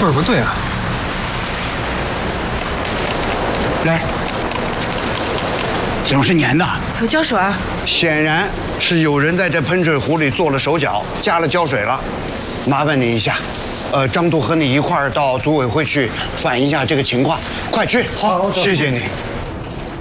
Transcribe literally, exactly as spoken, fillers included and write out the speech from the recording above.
字儿不对啊。 来，怎么是粘的？ 有胶水啊！ 显然是有人在这喷水壶里做了手脚，加了胶水了。麻烦你一下，呃，张杜和你一块儿到组委会去反映一下这个情况，快去。好，谢谢你。